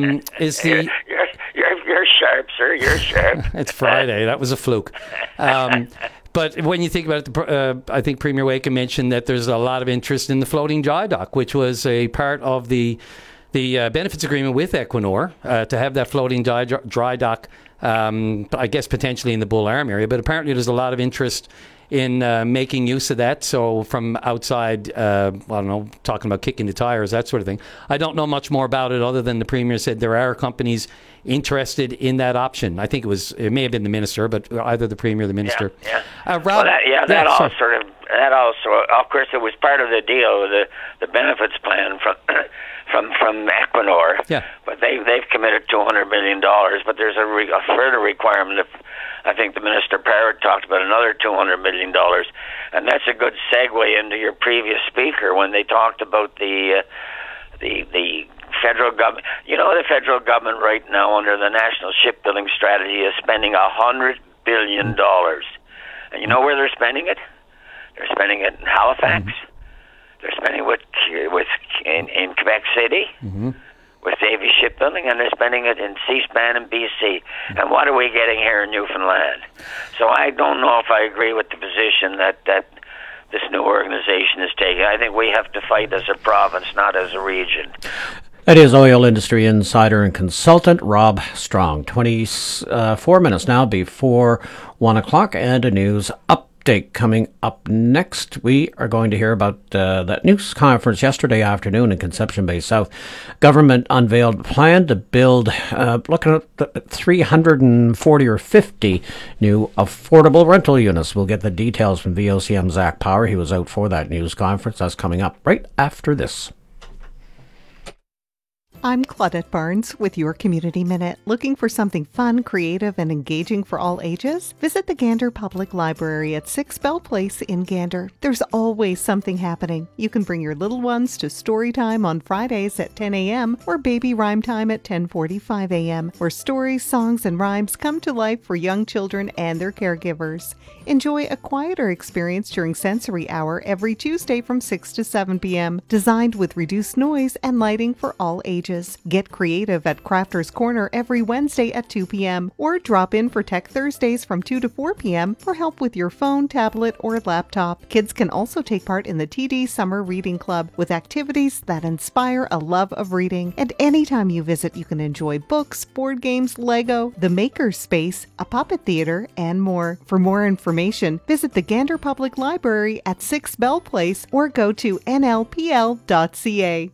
You're sharp, sir. You're sharp. It's Friday. That was a fluke. But when you think about it, I think Premier Wakem mentioned that there's a lot of interest in the floating dry dock, which was a part of the benefits agreement with Equinor to have that floating dry dock, I guess potentially in the Bull Arm area. But apparently there's a lot of interest in making use of that. So from outside, I don't know, talking about kicking the tires, that sort of thing. I don't know much more about it other than the Premier said there are companies interested in that option. I think it may have been the Minister, but either the Premier or the Minister. Yeah. Rob, that also, of course, it was part of the deal, the benefits plan from Equinor. Yeah. But they've committed $200 million, but there's a further requirement of, I think the Minister Parrott talked about another $200 million, and that's a good segue into your previous speaker when they talked about the federal government. The federal government right now under the National Shipbuilding Strategy is spending $100 billion. And you know where they're spending it? They're spending it in Halifax. They're spending it in Quebec City with Davy Shipbuilding, and they're spending it in Seaspan in BC. And what are we getting here in Newfoundland? So I don't know if I agree with the position that this new organization is taking. I think we have to fight as a province, not as a region. That is oil industry insider and consultant Rob Strong. 24 minutes now before 1 o'clock, and a news update coming up next. We are going to hear about that news conference yesterday afternoon in Conception Bay South. Government unveiled a plan to build, looking at 340 or 50 new affordable rental units. We'll get the details from VOCM Zach Power. He was out for that news conference. That's coming up right after this. I'm Claudette Barnes with your Community Minute. Looking for something fun, creative, and engaging for all ages? Visit the Gander Public Library at 6 Bell Place in Gander. There's always something happening. You can bring your little ones to story time on Fridays at 10 a.m. or baby rhyme time at 10:45 a.m., where stories, songs, and rhymes come to life for young children and their caregivers. Enjoy a quieter experience during Sensory Hour every Tuesday from 6 to 7 p.m., designed with reduced noise and lighting for all ages. Get creative at Crafters Corner every Wednesday at 2 p.m. or drop in for Tech Thursdays from 2 to 4 p.m. for help with your phone, tablet, or laptop. Kids can also take part in the TD Summer Reading Club with activities that inspire a love of reading. And anytime you visit, you can enjoy books, board games, Lego, the Maker Space, a puppet theater, and more. For more information, visit the Gander Public Library at 6 Bell Place or go to nlpl.ca.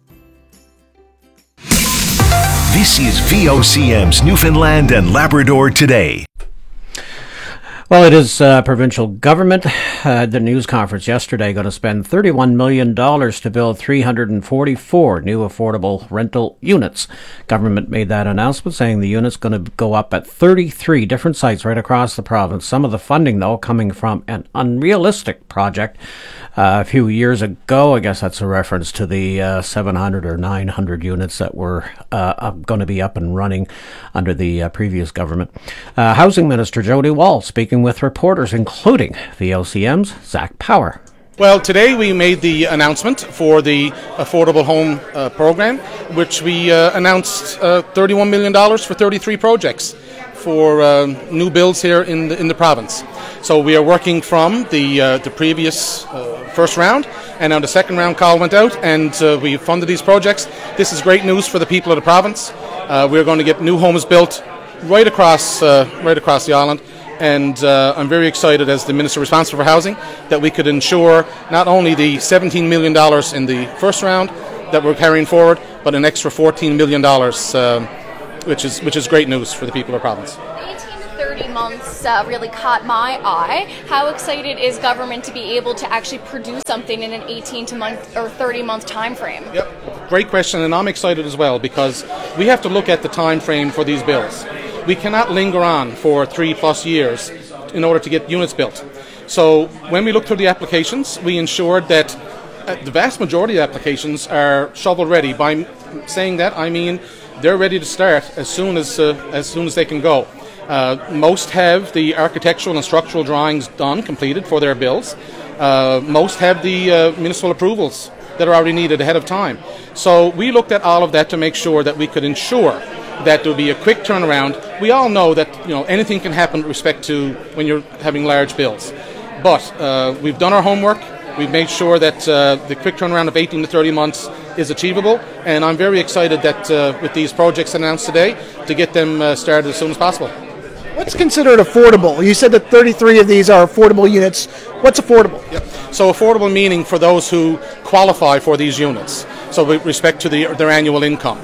This is VOCM's Newfoundland and Labrador Today. Well, it is provincial government. The news conference yesterday going to spend $31 million to build 344 new affordable rental units. Government made that announcement saying the units going to go up at 33 different sites right across the province. Some of the funding, though, coming from an unrealistic project a few years ago. I guess that's a reference to the 700 or 900 units that were going to be up and running under the previous government. Housing Minister Jody Wall speaking with reporters, including VOCM's Zach Power. Well, today we made the announcement for the Affordable Home Program, which we announced $31 million for 33 projects for new builds here in the province. So we are working from the previous first round, and now the second round call went out, and we funded these projects. This is great news for the people of the province. We're going to get new homes built right across the island. And I'm very excited as the Minister responsible for housing that we could ensure not only the $17 million in the first round that we're carrying forward, but an extra $14 million, which is great news for the people of the province. 18 to 30 months really caught my eye. How excited is government to be able to actually produce something in an 18 to month or 30 month time frame? Yep, great question, and I'm excited as well because we have to look at the time frame for these bills. We cannot linger on for 3+ years in order to get units built. So when we look through the applications, we ensured that the vast majority of applications are shovel ready. By saying that, I mean they're ready to start as soon as they can go. Most have the architectural and structural drawings done, completed for their bills. Most have the municipal approvals that are already needed ahead of time. So we looked at all of that to make sure that we could ensure that there will be a quick turnaround. We all know that anything can happen with respect to when you're having large bills. But we've done our homework. We've made sure that the quick turnaround of 18 to 30 months is achievable. And I'm very excited that with these projects announced today, to get them started as soon as possible. What's considered affordable? You said that 33 of these are affordable units. What's affordable? Yep. So affordable meaning for those who qualify for these units. So with respect to their annual income.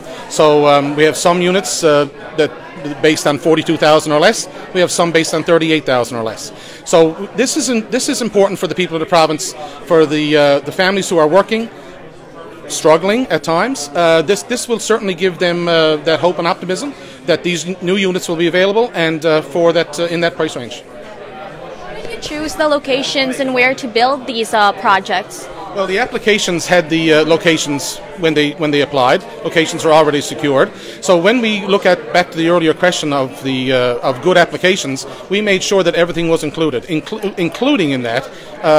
So we have some units that based on $42,000 or less. We have some based on $38,000 or less. So this is important for the people of the province, for the families who are working, struggling at times. This will certainly give them that hope and optimism that these new units will be available and for that in that price range. How did you choose the locations and where to build these projects? Well, the applications had the locations when they applied. Locations are already secured. So when we look back to the earlier question of the of good applications, we made sure that everything was included, including in that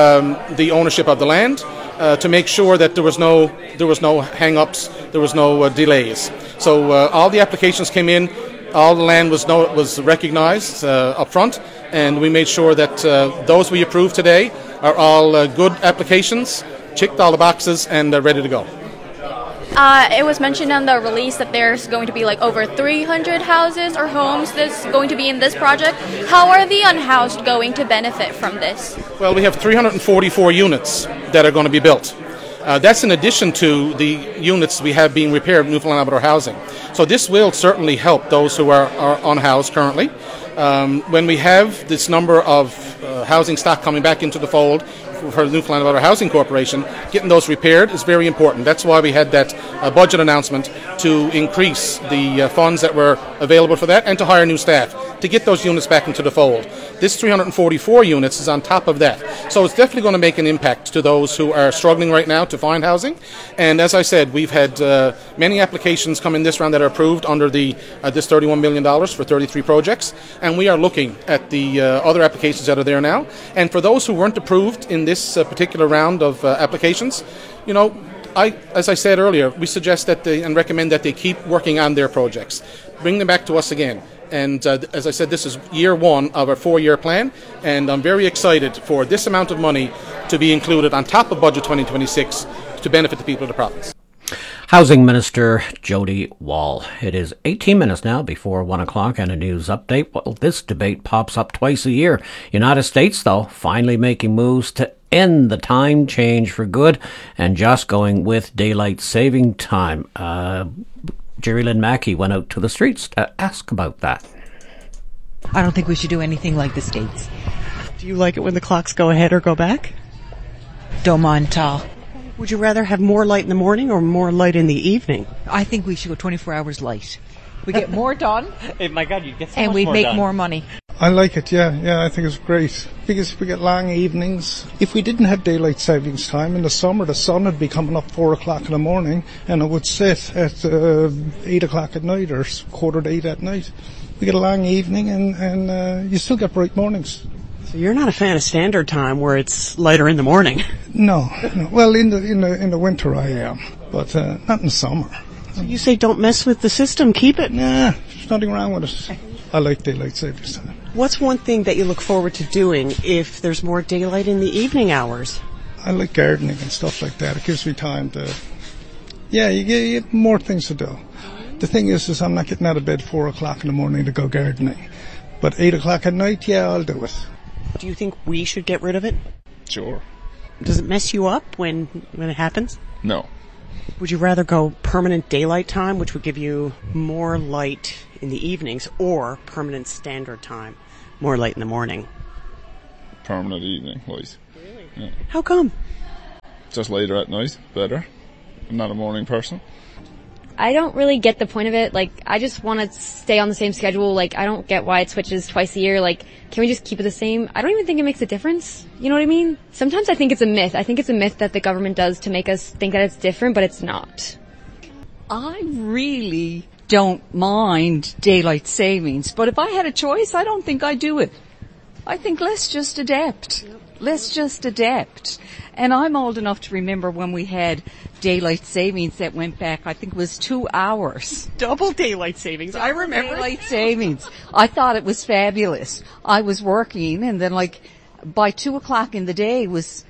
the ownership of the land, to make sure that there was no hang-ups, there was no delays. So all the applications came in, all the land was recognized up front, and we made sure that those we approved today are all good applications, checked all the boxes, and ready to go. It was mentioned on the release that there's going to be like over 300 houses or homes that's going to be in this project. How are the unhoused going to benefit from this? Well, we have 344 units that are going to be built. That's in addition to the units we have being repaired in Newfoundland Labrador Housing. So this will certainly help those who are unhoused currently. When we have this number of housing stock coming back into the fold for the Newfoundland Labrador Housing Corporation, getting those repaired is very important. That's why we had that budget announcement to increase the funds that were available for that and to hire new staff to get those units back into the fold. This 344 units is on top of that. So it's definitely going to make an impact to those who are struggling right now to find housing. And as I said, we've had many applications come in this round that are approved under this $31 million for 33 projects. And we are looking at the other applications that are there now. And for those who weren't approved in this particular round of applications, as I said earlier, we suggest that and recommend that they keep working on their projects. Bring them back to us again. And as I said, this is year one of our 4-year plan, and I'm very excited for this amount of money to be included on top of Budget 2026 to benefit the people of the province. Housing Minister Jody Wall. It is 18 minutes now before 1 o'clock and a news update. Well, this debate pops up twice a year. United States, though, finally making moves to end the time change for good and just going with daylight saving time. Jerry Lynn Mackey went out to the streets to ask about that. I don't think we should do anything like the States. Do you like it when the clocks go ahead or go back? Don't mind at all. Would you rather have more light in the morning or more light in the evening? I think we should go 24 hours light. We get more done. Oh my God, you get so and much we more make done. more money. I like it, yeah, I think it's great. Because we get long evenings. If we didn't have daylight savings time in the summer, the sun would be coming up 4 o'clock in the morning and it would set at 8 o'clock at night or 7:45 at night. We get a long evening and you still get bright mornings. So you're not a fan of standard time where it's lighter in the morning? No. Well, in the winter I am, but not in the summer. So you say don't mess with the system, keep it? Nah, there's nothing wrong with it. I like daylight savings time. What's one thing that you look forward to doing if there's more daylight in the evening hours? I like gardening and stuff like that. It gives me time to... Yeah, you get more things to do. The thing is I'm not getting out of bed 4 o'clock in the morning to go gardening. But 8 o'clock at night, yeah, I'll do it. Do you think we should get rid of it? Sure. Does it mess you up when it happens? No. Would you rather go permanent daylight time, which would give you more light in the evenings, or permanent standard time, more light in the morning? Permanent evening light. Really? Yeah. How come? Just later at night, better. I'm not a morning person. I don't really get the point of it. Like, I just want to stay on the same schedule. Like, I don't get why it switches twice a year. Like, can we just keep it the same? I don't even think it makes a difference. You know what I mean? Sometimes I think it's a myth. I think it's a myth that the government does to make us think that it's different, but it's not. I really don't mind daylight savings, but if I had a choice, I don't think I'd do it. I think let's just adapt. Let's just adapt. And I'm old enough to remember when we had daylight savings that went back, I think it was 2 hours. Double daylight savings. I remember. Daylight savings. I thought it was fabulous. I was working and then by 2 o'clock in the day was,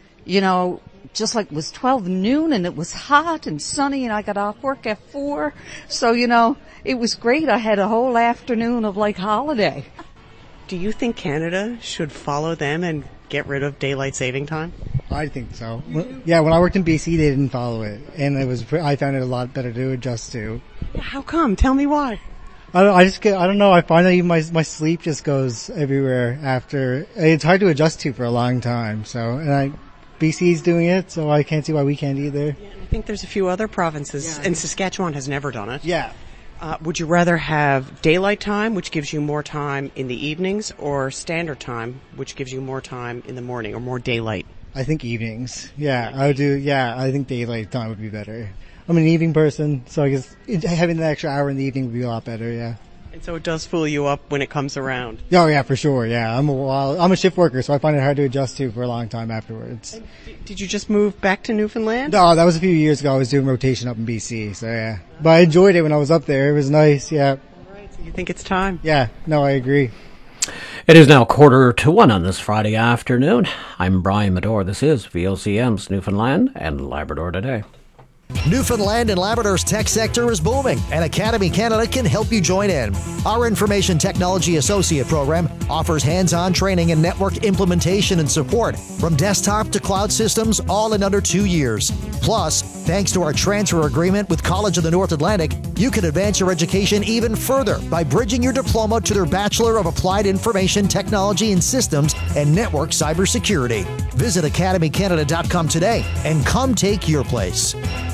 just like it was 12 noon and it was hot and sunny and I got off work at 4. So, it was great. I had a whole afternoon of holiday. Do you think Canada should follow them and get rid of daylight saving time? I think so. Yeah, when I worked in BC, they didn't follow it, and I found it a lot better to adjust to. Yeah, how come? Tell me why. I don't know. I find that even my sleep just goes everywhere after. It's hard to adjust to for a long time. So, BC's doing it, so I can't see why we can't either. Yeah, I think there's a few other provinces, and Saskatchewan has never done it. Yeah. Would you rather have daylight time, which gives you more time in the evenings, or standard time, which gives you more time in the morning, or more daylight? I think evenings. Yeah, I would do. Yeah, I think daylight time would be better. I'm an evening person, so I guess having the extra hour in the evening would be a lot better. Yeah. And so it does fool you up when it comes around. Oh yeah, for sure. Yeah, I'm a shift worker, so I find it hard to adjust to for a long time afterwards. And did you just move back to Newfoundland? No, that was a few years ago. I was doing rotation up in BC, so yeah. But I enjoyed it when I was up there. It was nice. Yeah. All right. So you think it's time? Yeah. No, I agree. It is now 1:45 on this Friday afternoon. I'm Brian Medore. This is VOCM's Newfoundland and Labrador Today. Newfoundland and Labrador's tech sector is booming, and Academy Canada can help you join in. Our Information Technology Associate program offers hands-on training in network implementation and support, from desktop to cloud systems, all in under 2 years. Plus, thanks to our transfer agreement with College of the North Atlantic, you can advance your education even further by bridging your diploma to their Bachelor of Applied Information Technology and Systems and Network Cybersecurity. Visit academycanada.com today and come take your place.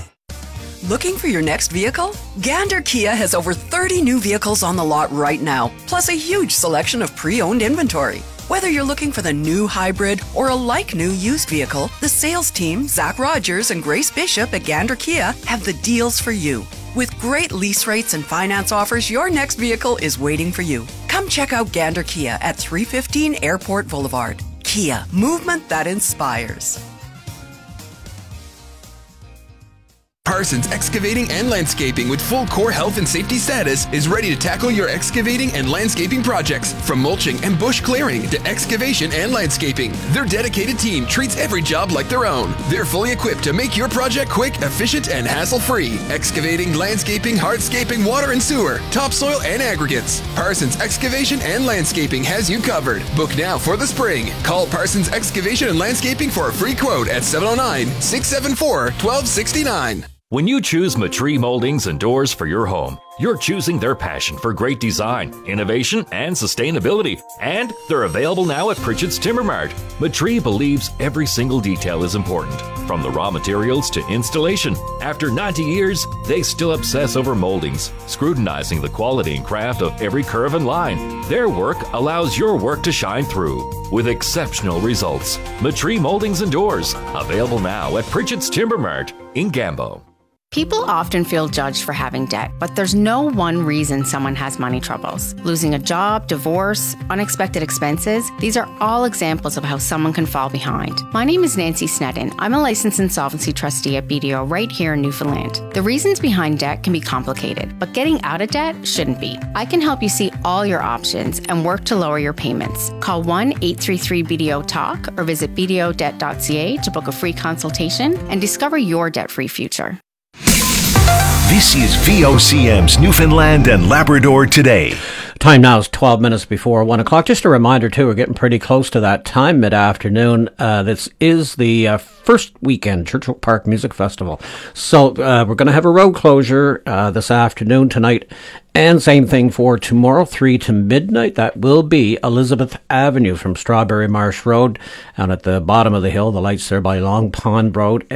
Looking for your next vehicle? Gander Kia has over 30 new vehicles on the lot right now, plus a huge selection of pre-owned inventory. Whether you're looking for the new hybrid or a like-new used vehicle, the sales team, Zach Rogers and Grace Bishop at Gander Kia, have the deals for you. With great lease rates and finance offers, your next vehicle is waiting for you. Come check out Gander Kia at 315 Airport Boulevard. Kia, movement that inspires. Parsons Excavating and Landscaping with full core health and safety status is ready to tackle your excavating and landscaping projects. From mulching and bush clearing to excavation and landscaping, their dedicated team treats every job like their own. They're fully equipped to make your project quick, efficient, and hassle-free. Excavating, landscaping, hardscaping, water and sewer, topsoil, and aggregates. Parsons Excavation and Landscaping has you covered. Book now for the spring. Call Parsons Excavation and Landscaping for a free quote at 709-674-1269. When you choose Matree Moldings and Doors for your home, You're choosing their passion for great design, innovation, and sustainability. And they're available now at Pritchett's Timber Mart. Matree believes every single detail is important, from the raw materials to installation. After 90 years, they still obsess over moldings, scrutinizing the quality and craft of every curve and line. Their work allows your work to shine through with exceptional results. Matree Moldings and Doors, available now at Pritchett's Timber Mart in Gambo. People often feel judged for having debt, but there's no one reason someone has money troubles. Losing a job, divorce, unexpected expenses, these are all examples of how someone can fall behind. My name is Nancy Sneddon. I'm a licensed insolvency trustee at BDO right here in Newfoundland. The reasons behind debt can be complicated, but getting out of debt shouldn't be. I can help you see all your options and work to lower your payments. Call 1-833-BDO-TALK or visit bdodebt.ca to book a free consultation and discover your debt-free future. This is VOCM's Newfoundland and Labrador Today. Time now is 12 minutes before 1 o'clock. Just a reminder, too, we're getting pretty close to that time mid-afternoon. This is the first weekend Churchill Park Music Festival. So we're going to have a road closure this afternoon, tonight, and same thing for tomorrow, 3 to midnight. That will be Elizabeth Avenue from Strawberry Marsh Road, and at the bottom of the hill, the lights there by Long Pond Road.